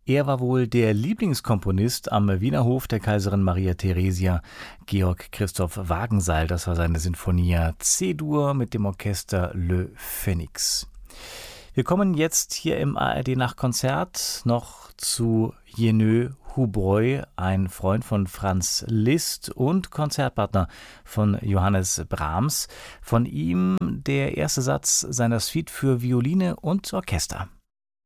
Er war wohl der Lieblingskomponist am Wiener Hof der Kaiserin Maria Theresia, Georg Christoph Wagenseil. Das war seine Sinfonia C-Dur mit dem Orchester Le Phénix. Wir kommen jetzt hier im ARD Nachtkonzert noch zu Jenő Hubroy, ein Freund von Franz Liszt und Konzertpartner von Johannes Brahms. Von ihm der erste Satz seiner Suite für Violine und Orchester.